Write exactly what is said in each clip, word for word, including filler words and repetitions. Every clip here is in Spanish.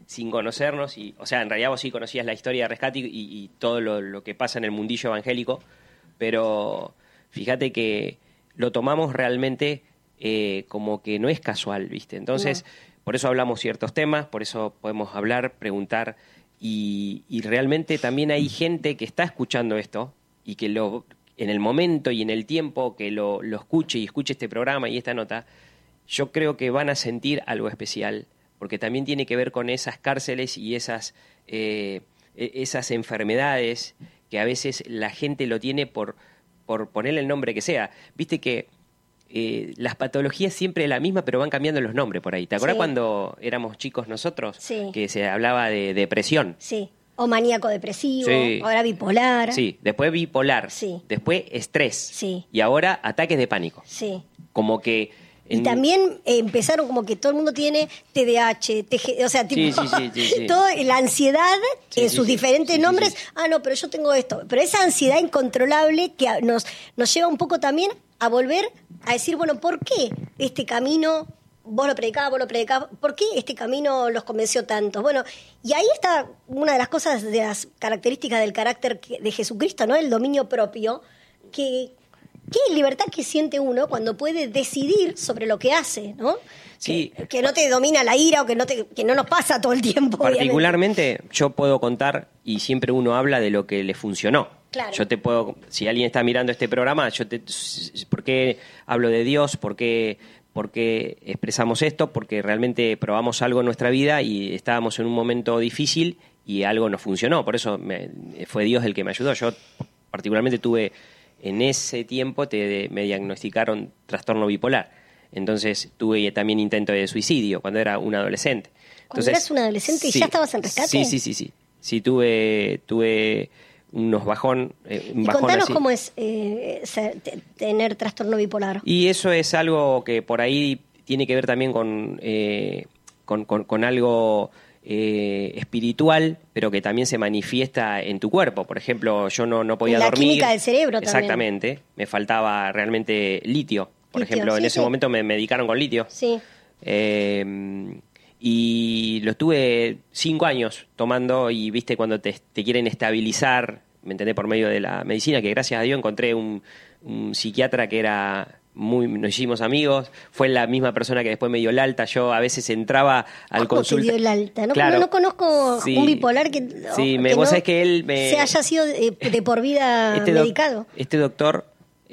sin conocernos, y, o sea, en realidad vos sí conocías la historia de Rescate y, y todo lo, lo que pasa en el mundillo evangélico, pero fíjate que lo tomamos realmente eh, como que no es casual, ¿viste? Entonces, no. Por eso hablamos ciertos temas, por eso podemos hablar, preguntar, y, y realmente también hay gente que está escuchando esto y que lo, en el momento y en el tiempo que lo, lo escuche y escuche este programa y esta nota, yo creo que van a sentir algo especial, porque también tiene que ver con esas cárceles y esas, eh, esas enfermedades que a veces la gente lo tiene por, por ponerle el nombre que sea. Viste que eh, las patologías siempre es la misma, pero van cambiando los nombres por ahí. ¿Te acuerdas sí. cuando éramos chicos nosotros? Sí. Que se hablaba de depresión. Sí. O maníaco depresivo, sí. ahora bipolar. Sí, después bipolar, sí. después estrés, sí. y ahora ataques de pánico. Sí. Como que... En... Y también eh, empezaron como que todo el mundo tiene T D A H, T G, o sea, tipo, sí, sí, sí, sí. toda la ansiedad sí, en sí, sus sí, diferentes sí, nombres. Sí, sí. Ah, no, pero yo tengo esto. Pero esa ansiedad incontrolable que nos, nos lleva un poco también a volver a decir, bueno, ¿por qué este camino... Vos lo predicabas, vos lo predicabas. ¿Por qué este camino los convenció tanto? Bueno, y ahí está una de las cosas, de las características del carácter de Jesucristo, ¿no? El dominio propio. Que, qué libertad que siente uno cuando puede decidir sobre lo que hace, ¿no? Sí. Que, que no te domina la ira o que no, te, que no nos pasa todo el tiempo. Particularmente, obviamente. Yo puedo contar, y siempre uno habla de lo que le funcionó. Claro. Yo te puedo, si alguien está mirando este programa, yo te, ¿por qué hablo de Dios? ¿Por qué...? porque expresamos esto, porque realmente probamos algo en nuestra vida y estábamos en un momento difícil y algo no funcionó. Por eso me, fue Dios el que me ayudó. Yo particularmente tuve, en ese tiempo te, me diagnosticaron trastorno bipolar. Entonces tuve también intento de suicidio cuando era un adolescente. ¿Cuando Entonces, eras un adolescente y sí, ya estabas en rescate? Sí, sí, sí. Sí, sí tuve... tuve unos bajón, eh, un y bajón contanos así. Cómo es eh, ser, t- tener trastorno bipolar. Y eso es algo que por ahí tiene que ver también con, eh, con, con, con algo eh, espiritual, pero que también se manifiesta en tu cuerpo. Por ejemplo, yo no, no podía la dormir. La química del cerebro también. Exactamente. Me faltaba realmente litio. Por litio, ejemplo, sí, en ese sí. momento me medicaron con litio. Sí. Eh, y lo estuve cinco años tomando y, viste, cuando te, te quieren estabilizar, me entendés, por medio de la medicina, que gracias a Dios encontré un, un psiquiatra que era muy, nos hicimos amigos, fue la misma persona que después me dio el alta. Yo a veces entraba al consultorio. ¿Cómo te dio el alta? No, claro, no conozco sí, un bipolar que, sí, me, que vos no sabés que él me, se haya sido de, de por vida este medicado. Doc, este doctor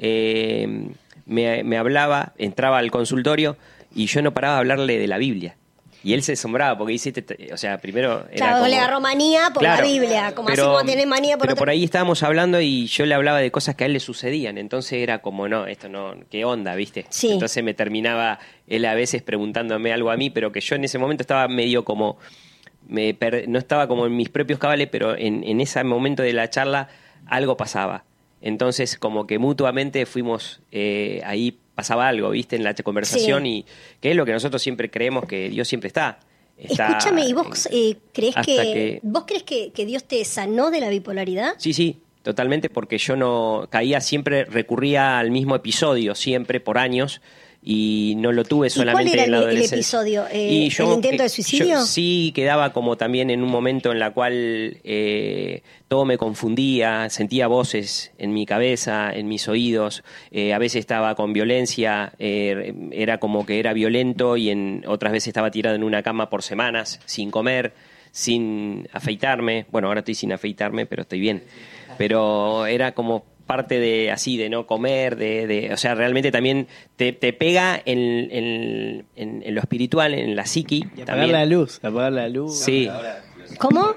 eh, me, me hablaba, entraba al consultorio y yo no paraba de hablarle de la Biblia. Y él se asombraba porque dice, o sea, primero... Era claro, como, le agarró manía por claro, la Biblia, como pero, así como tenés manía por Pero otra... por ahí estábamos hablando y yo le hablaba de cosas que a él le sucedían, entonces era como, no, esto no, ¿qué onda, viste? Sí. Entonces me terminaba él a veces preguntándome algo a mí, pero que yo en ese momento estaba medio como... Me per, no estaba como en mis propios cabales, pero en, en ese momento de la charla algo pasaba. Entonces como que mutuamente fuimos eh, ahí... pasaba algo, ¿viste? En la conversación, sí. Y que es lo que nosotros siempre creemos, que Dios siempre está. está Escúchame, ¿y vos eh, crees que, que vos crees que, que Dios te sanó de la bipolaridad? Sí, sí, totalmente, porque yo no caía siempre, recurría al mismo episodio siempre por años y no lo tuve solamente ¿Y cuál era en la el, adolescencia. el episodio? Eh, y yo, ¿El intento de suicidio? Yo, sí, quedaba como también en un momento en la cual eh, todo me confundía, sentía voces en mi cabeza, en mis oídos, eh, a veces estaba con violencia, eh, era como que era violento y en otras veces estaba tirado en una cama por semanas, sin comer, sin afeitarme. Bueno, ahora estoy sin afeitarme, pero estoy bien. Pero era como parte de así, de no comer, de, de o sea, realmente también te, te pega en, en, en, en lo espiritual, en la psiqui. Y apagar también. la luz, apagar la luz. Sí. ¿Cómo?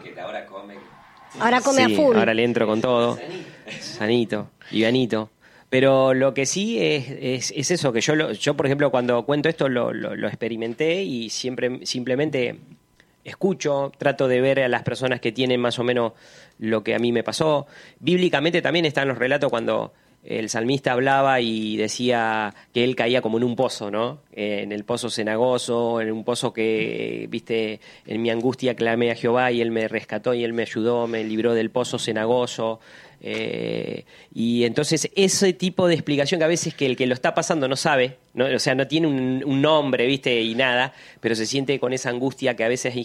Ahora come sí, a full. Ahora le entro con todo. Sanito, livianito. Pero lo que sí es, es, es eso, que yo, lo, yo, por ejemplo, cuando cuento esto lo, lo, lo experimenté y siempre simplemente escucho, trato de ver a las personas que tienen más o menos lo que a mí me pasó. Bíblicamente también están los relatos cuando el salmista hablaba y decía que él caía como en un pozo, ¿no? Eh, en el pozo cenagoso, en un pozo que, viste, en mi angustia clamé a Jehová y él me rescató y él me ayudó, me libró del pozo cenagoso. Eh, y entonces ese tipo de explicación que a veces que el que lo está pasando no sabe, ¿no? O sea, no tiene un, un nombre, ¿viste? Y nada, pero se siente con esa angustia que a veces hay